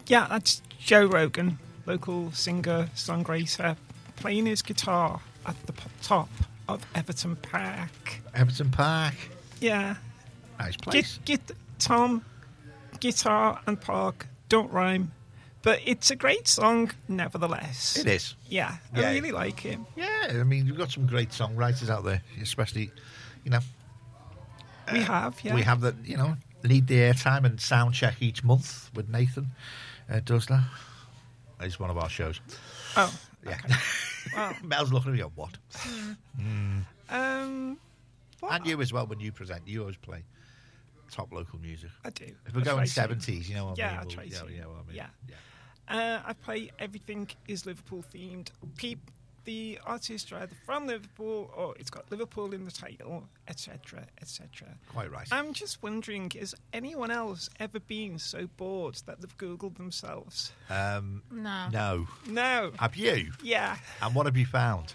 Yeah, that's Joe Rogan, local singer, songwriter, playing his guitar at the top of Everton Park. Everton Park. Yeah. Nice place. Tom, guitar and park don't rhyme, but it's a great song nevertheless. It is. Yeah, Yeah. I really like it. Yeah, I mean, you've got some great songwriters out there, especially, you know. We have, yeah. We have that, you know, need the airtime and sound check each month with Nathan. Does that? It's one of our shows. Oh, Yeah. okay. Well, Mel's looking at me going, what? what? And you as well, when you present, you always play top local music. I do. If we're I going try to. 70s, you know what I Yeah, mean? I We'll- try to. yeah, what I mean? Yeah. I play Everything is Liverpool themed. The artists are either from Liverpool or it's got Liverpool in the title, etc., etc. Quite right. I'm just wondering, has anyone else ever been so bored that they've Googled themselves? No. No. No. Have you? Yeah. And what have you found?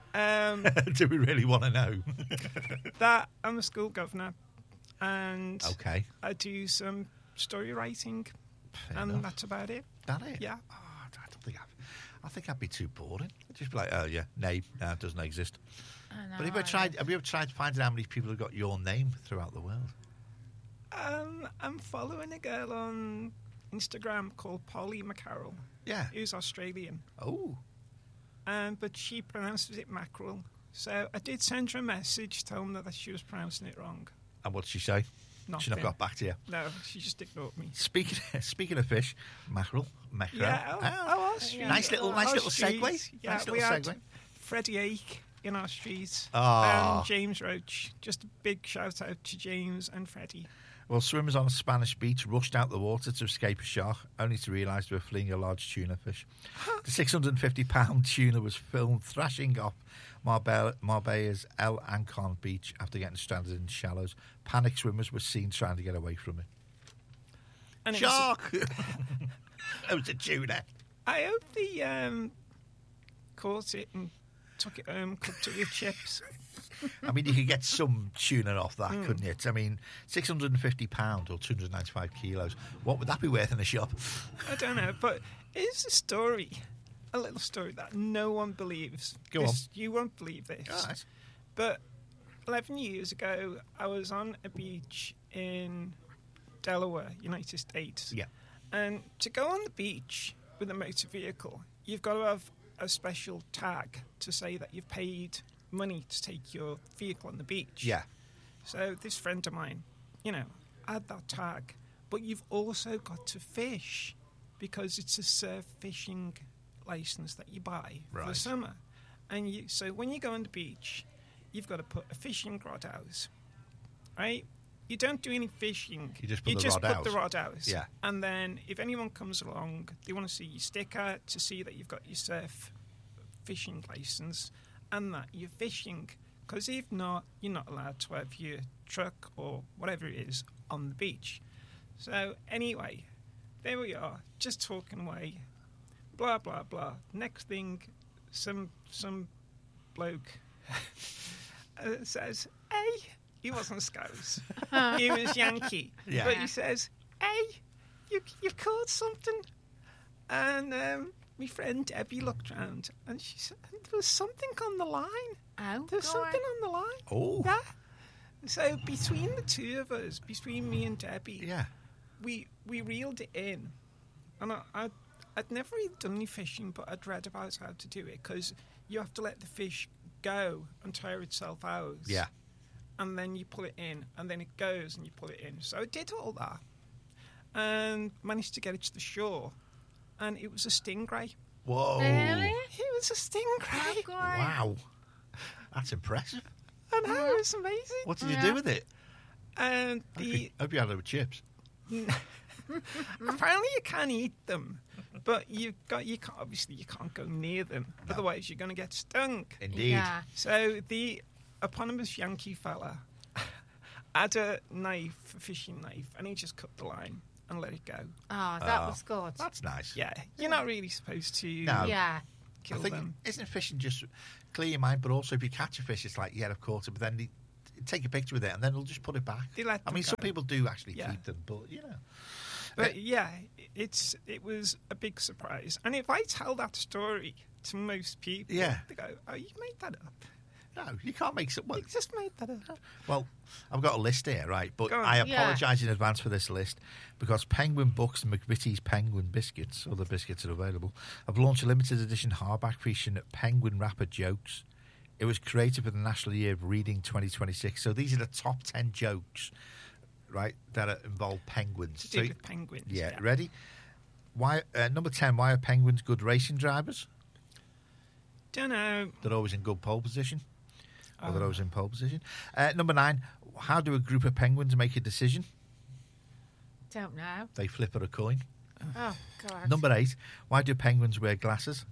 Do we really want to know? That I'm a school governor and Okay. I do some story writing Fair and enough. that's about it. That it? Yeah. Oh, I don't think I think I'd be too boring. I'd just be like, oh yeah, no, it doesn't exist. I know, But have you ever tried finding how many people have got your name throughout the world? I'm following a girl on Instagram called Polly McCarroll, Yeah. who's Australian, Oh. but she pronounces it mackerel. So I did send her a message telling her that she was pronouncing it wrong. And what'd she say? She not Nothing. got back to you. No, she just ignored me. Speaking of fish, mackerel. Yeah, Nice little segue. Yeah, Nice we little had segue. Freddie Ake in our street Ah. and James Roach. Just a big shout out to James and Freddie. Well, swimmers on a Spanish beach rushed out the water to escape a shark, only to realise they were fleeing a large tuna fish. The 650-pound tuna was filmed thrashing off Marbella's El Ancon beach after getting stranded in the shallows. Panicked swimmers were seen trying to get away from it. And Shark! It was a tuna. I hope they caught it and took it home, cooked it with chips. I mean, you could get some tuna off that, couldn't you? I mean, £650 or 295 kilos. What would that be worth in a shop? I don't know, but it's a little story that no one believes. Go on. You won't believe this. All right. But 11 years ago, I was on a beach in Delaware, United States. Yeah. And to go on the beach with a motor vehicle, you've got to have a special tag to say that you've paid money to take your vehicle on the beach. Yeah. So this friend of mine, had that tag. But you've also got to fish because it's a surf fishing license that you buy for the Right. summer. And so when you go on the beach, you've got to put a fishing rod out, right? You don't do any fishing. You just put the rod out. Yeah. And then if anyone comes along, they want to see your sticker to see that you've got your surf fishing license and that you're fishing. Because if not, you're not allowed to have your truck or whatever it is on the beach. So anyway, there we are, just talking away. Blah, blah, blah. Next thing, some bloke says, hey, he wasn't Scouse. He was Yankee. Yeah. But he says, hey, you've caught something. And my friend Debbie looked round and she said, there was something on the line. Oh, There's something on the line. Oh. Yeah. So between the two of us, between me and Debbie, Yeah. we reeled it in. And I'd never really done any fishing, but I'd read about how to do it because you have to let the fish go and tire itself out. Yeah. And then you pull it in, and then it goes and you pull it in. So I did all that and managed to get it to the shore. And it was a stingray. Whoa. Really? It was a stingray. Oh, God. Wow. That's impressive. I know, it was amazing. What did you do with it? And Hope you had it with chips. apparently you can eat them, but you can't go near them. No. Otherwise, you're going to get stung. Indeed. Yeah. So the eponymous Yankee fella had a knife, a fishing knife, and he just cut the line and let it go. Oh, that was good. That's nice. Yeah, you're not really supposed to No. Yeah. kill I think, them. isn't fishing just clear your mind, but also if you catch a fish, it's like, yeah, I've caught it, but then take a picture with it, and then they'll just put it back. They let I them mean, some go. people do actually Yeah. keep them, but, But yeah, it was a big surprise. And if I tell that story to most people, Yeah. they go, "Oh, you made that up. No, you can't make some. Well, You just made that up." well, I've got a list here, right? But Go on. I Yeah. apologise in advance for this list because Penguin Books and McVitie's Penguin Biscuits, other biscuits are available, have launched a limited edition hardback featuring Penguin Rapper Jokes. It was created for the National Year of Reading 2026. So these are the top 10 jokes, right, that involve penguins. To do with penguins. Yeah, ready? Why? Number 10, why are penguins good racing drivers? Don't know. They're always in good pole position. Or they're Oh. always in pole position. Number 9, how do a group of penguins make a decision? Don't know. They flip a coin. Oh, God. Number 8, why do penguins wear glasses?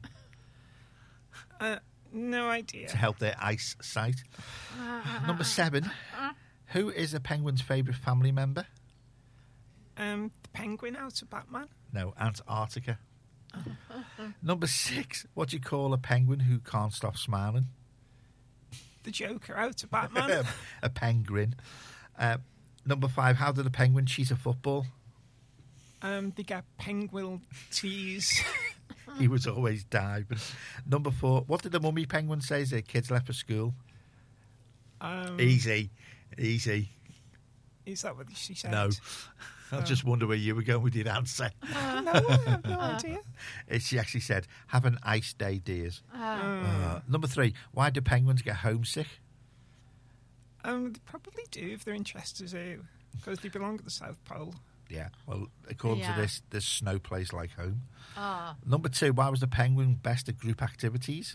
No idea. To help their eyesight. Number 7, who is a penguin's favourite family member? The penguin out of Batman. No, Antarctica. Number 6, what do you call a penguin who can't stop smiling? The Joker out of Batman. A penguin. Number 5, how did a penguin cheat a football? They get penguin teas. He was always diving. Number 4, what did the mummy penguin say as their kids left for school? Easy. Is that what she said? No. I just wonder where you were going with your answer. No, I have no idea. She actually said, have an ice day, dears. Number 3, why do penguins get homesick? They probably do if they're in Chester Zoo because they belong at the South Pole. Yeah, well, according to Yeah. this snow plays like home. Oh, Number 2, why was the penguin best at group activities?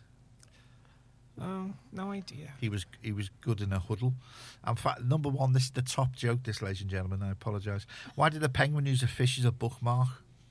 No idea. He was good in a huddle. In fact, number 1, this is the top joke, this, ladies and gentlemen, I apologise. Why did the penguin use a fish as a bookmark?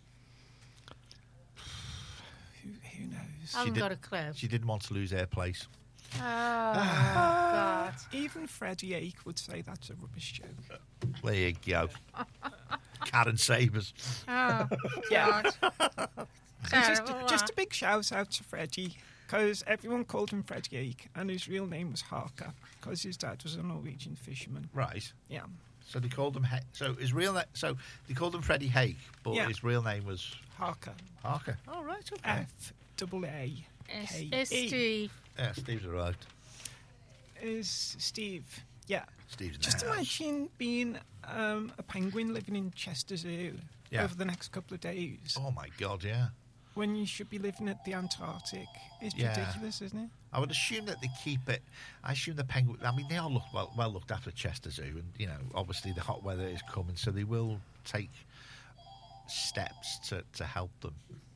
Who knows? I haven't did- got a clue. She didn't want to lose her place. Oh, God. Even Freddie Ake would say that's a rubbish joke. There you go. Karen Sabers. Oh, Yeah. God. Just, Terrible, just a that. big shout out to Freddie because everyone called him Freddie Ake and his real name was Harker because his dad was a Norwegian fisherman. Right. Yeah. So they called him. So they called him Freddie Haig, but Yeah. his real name was Harker. Harker. Oh right, okay. FAAKE. It's Steve. Yeah, Steve's arrived. Is Steve. Yeah. Steve's in Just the house. imagine being a penguin living in Chester Zoo Yeah. over the next couple of days Oh my God, yeah. when you should be living at the Antarctic. It's Yeah. ridiculous, isn't it? I would assume that they keep it. I assume the penguin. I mean, they are well looked after at Chester Zoo, and obviously the hot weather is coming, so they will take steps to help them.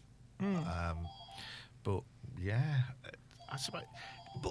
But yeah, I suppose. But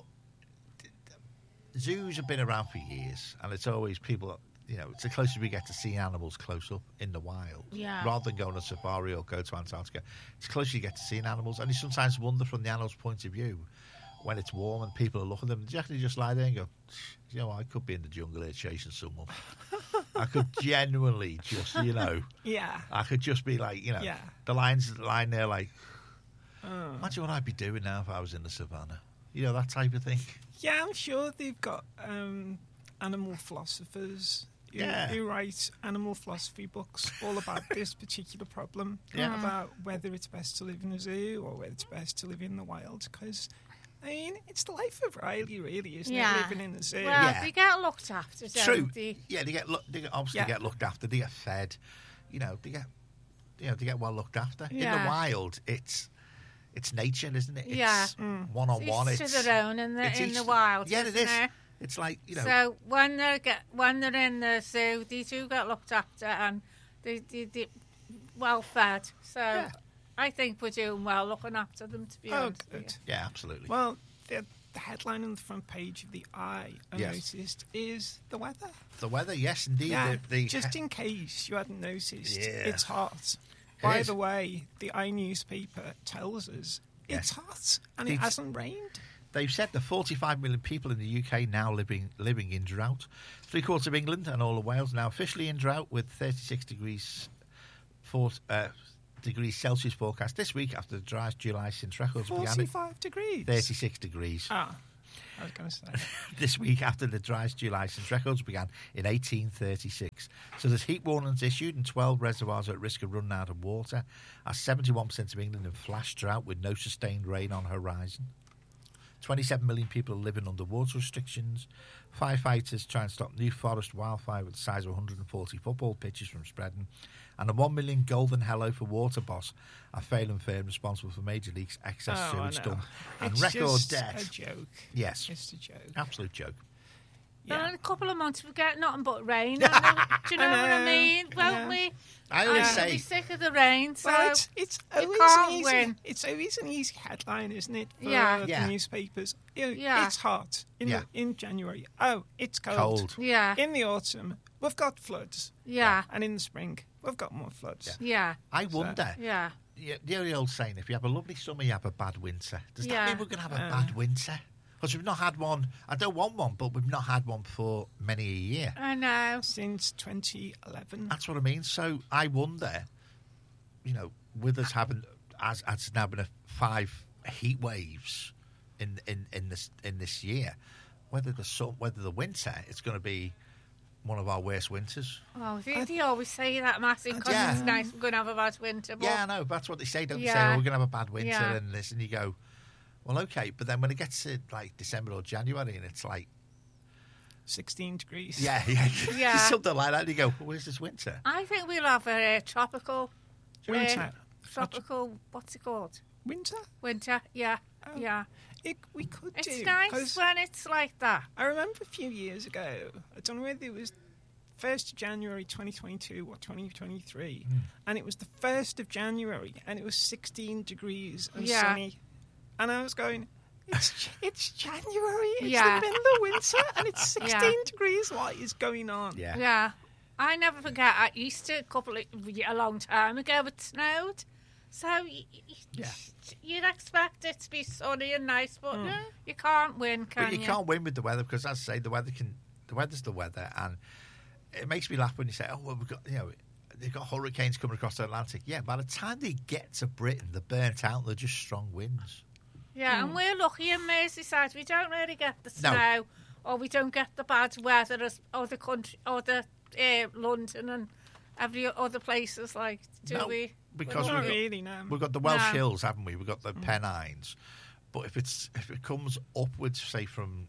zoos have been around for years, and it's always people. It's the closer we get to seeing animals close up in the wild, Yeah. rather than going on safari or go to Antarctica. It's closer you get to seeing animals, and you sometimes wonder from the animal's point of view when it's warm and people are looking at them. Do you actually just lie there and go, I could be in the jungle here chasing someone. I could genuinely just, Yeah. I could just be like, Yeah. the lion's lying there like, imagine what I'd be doing now if I was in the savannah. That type of thing. Yeah, I'm sure they've got animal philosophers who write animal philosophy books all about this particular problem, Yeah. about whether it's best to live in a zoo or whether it's best to live in the wild. Because, it's the life of Riley, really, isn't Yeah. it, living in the zoo? Well, Yeah. they get looked after, don't True. they? Yeah, they obviously Yeah. get looked after. They get fed. They get well looked after. In Yeah. the wild, it's nature, isn't it? It's Yeah. one on one. Each to their own in the wild. Yeah, it isn't is. there? It's like So when they're in the zoo, they do get looked after and they well fed. So Yeah. I think we're doing well looking after them. To be Oh, honest with good. Yeah, absolutely. Well, the headline on the front page of the Eye, I Yes. noticed, is the weather. The weather, yes, indeed. Yeah, The just in case you hadn't noticed, Yeah. it's hot. It By is. the way, the Eye newspaper tells us Yes. it's hot and it It's- hasn't rained. They've said the 45 million people in the UK now living in drought. 3/4 of England and all of Wales now officially in drought with 36 degrees Celsius forecast this week after the driest July since records began. 45 degrees. 36 degrees. Ah, I was going to say. This week after the driest July since records began in 1836. So there's heat warnings issued and 12 reservoirs are at risk of running out of water, as 71% of England in flash drought with no sustained rain on horizon. 27 million people are living under water restrictions. Firefighters try and stop New Forest wildfire with the size of 140 football pitches from spreading. And a 1 million golden hello for water boss, a failing firm responsible for Major League's excess sewage dump and It's record just debt. a joke. Yes, Just a joke. absolute joke. Yeah. In a couple of months, we get nothing but rain. Do you know what I mean? Won't we? I always We'll say, be sick of the rain, so Well, it's always can't an easy. win. It's always an easy headline, isn't it? For Yeah. the Yeah. newspapers. Yeah. It's hot Yeah. in January. Oh, it's cold. cold. yeah, In the autumn, we've got floods, yeah, and in the spring, we've got more floods. yeah, I wonder, yeah. the old saying, if you have a lovely summer, you have a bad winter. Does that Yeah. mean we're going to have a bad winter? Because we've not had one. I don't want one, but we've not had one for many a year. I know. Since 2011. That's what I mean. So I wonder, with us having as now been 5 heat waves in this year, whether the winter it's going to be one of our worst winters. Oh, they always say that, Martin, because Yeah. it's nice. We're going to have a bad winter. But Yeah, I know. That's what they say. Don't they say, Yeah. we're going to have a bad winter Yeah. and this, and you go, well, okay. But then when it gets to like December or January, and it's like, 16 degrees. yeah, Yeah. something like that. And you go, well, where's this winter? I think we'll have a tropical. Winter. Tropical, what's it called? Winter? Winter, yeah, Oh. yeah. We could It's do. nice 'cause when it's like that. I remember a few years ago, I don't know whether it was 1st of January 2022 or 2023, and it was the 1st of January, and it was 16 degrees and Yeah. sunny. And I was going, it's January, it's Yeah. the middle of winter, and it's 16 degrees. What is going on? Yeah. Yeah. I never forget at Easter a long time ago it snowed. So Yeah. you'd expect it to be sunny and nice, but you can't win, can But you can't win with the weather because, as I say, the weather's the weather, and it makes me laugh when you say, "Oh, well, we've got they've got hurricanes coming across the Atlantic." Yeah, by the time they get to Britain, they're burnt out. They're just strong winds. Yeah, and we're lucky in Merseyside. We don't really get the No. snow, or we don't get the bad weather as other country, other London and every other places. Like, do No, we? because Not we've got, really, no. we've got the Welsh No. Hills, haven't we? We've got the Pennines. But if it comes upwards, say from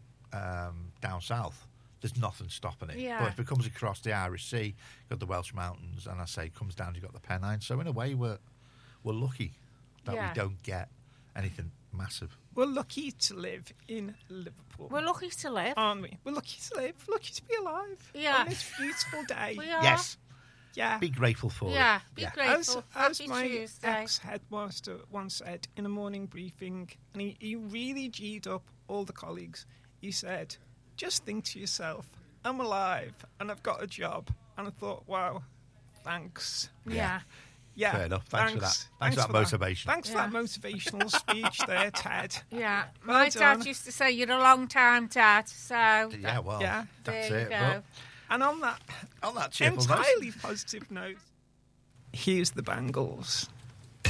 down south, there's nothing stopping it. Yeah. But if it comes across the Irish Sea, you've got the Welsh Mountains, and I say it comes down, you've got the Pennines. So in a way, we're lucky that Yeah. we don't get anything massive. We're lucky to live in Liverpool. We're lucky to live. aren't we? We're lucky to live, lucky to be alive Yeah. on this beautiful day. We are. Yes, Yeah. be grateful for Yeah, it. be grateful. As Happy my Tuesday. ex-headmaster once said in a morning briefing, and he really G'd up all the colleagues, he said, just think to yourself, I'm alive and I've got a job. And I thought, wow, thanks. Yeah. Yeah, Fair enough. Thanks for that. Thanks Thanks for that motivation. Thanks for that motivational speech there, Ted. Yeah. Well My dad done. used to say, you're a long time dad, so... Yeah, well, Yeah. that's There you it. go. Well, And on that on that cheerful note, entirely positive note, here's the Bangles.